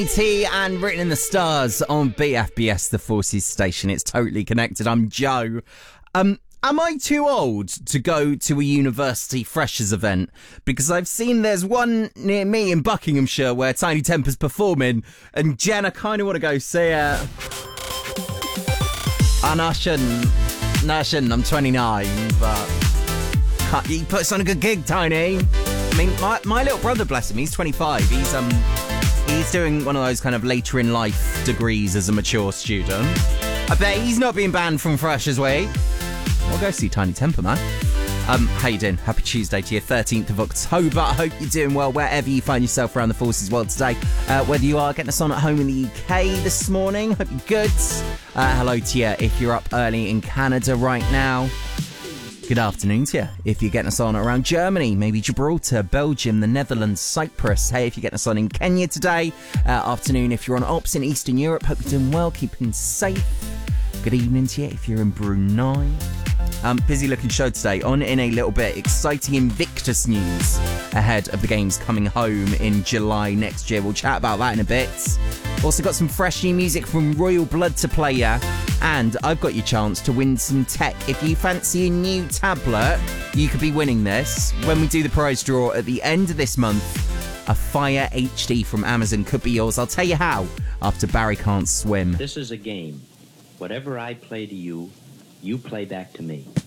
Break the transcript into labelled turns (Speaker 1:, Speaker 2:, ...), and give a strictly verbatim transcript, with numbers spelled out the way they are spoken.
Speaker 1: T and Written in the Stars on B F B S, the Forces station. It's totally connected. I'm Joe. Um, am I too old to go to a university freshers event? Because I've seen there's one near me in Buckinghamshire where Tiny Temper's performing, and Jen, I kind of want to go see it. Oh, no, I shouldn't. No, I shouldn't. I'm twenty-nine, but he puts on a good gig, Tiny. I mean, my, my little brother, bless him, he's twenty-five. He's um, he's doing one of those kind of later in life degrees as a mature student. I bet he's not being banned from Freshers Week. I'll go see Tiny Temper, man. Um, how you doing? Happy Tuesday to you, thirteenth of October. I hope you're doing well wherever you find yourself around the Forces world today. Uh, whether you are getting us on at home in the U K this morning, hope you're good. Uh, hello to you if you're up early in Canada right now. Good afternoon to you if you're getting us on around Germany, maybe Gibraltar, Belgium, the Netherlands, Cyprus. Hey, if you're getting us on in Kenya today. Uh, afternoon if you're on Ops in Eastern Europe. Hope you're doing well, keeping safe. Good evening to you if you're in Brunei. Um, busy looking show today. On in a little bit, exciting Invictus news ahead of the games coming home in July next year. We'll chat about that in a bit. Also got some fresh new music from Royal Blood to play ya. And I've got your chance to win some tech. If you fancy a new tablet, you could be winning this. When we do the prize draw at the end of this month, a Fire H D from Amazon could be yours. I'll tell you how after Barry Can't Swim.
Speaker 2: This is a game. Whatever I play to you, you play back to me.